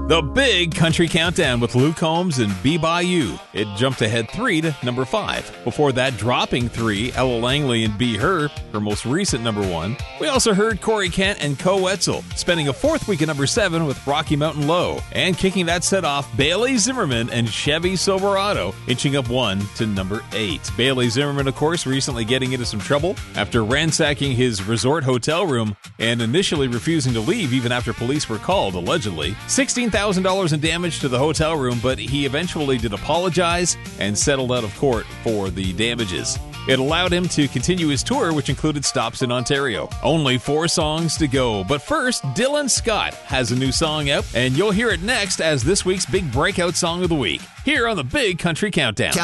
The Big Country Countdown with Luke Combs and Be By You. It jumped ahead 3 to number 5. Before that, dropping 3, Ella Langley and Be Her most recent number 1. We also heard Corey Kent and Co Wetzel, spending a 4th week at number 7 with Rocky Mountain Low. And kicking that set off, Bailey Zimmerman and Chevy Silverado, inching up 1 to number 8. Bailey Zimmerman, of course, recently getting into some trouble after ransacking his resort hotel room and initially refusing to leave even after police were called, allegedly. $16,000 in damage to the hotel room, but he eventually did apologize and settled out of court for the damages. It allowed him to continue his tour, which included stops in Ontario. Only 4 songs to go, but first, Dylan Scott has a new song out, and you'll hear it next as this week's big breakout song of the week, here on the Big Country Countdown.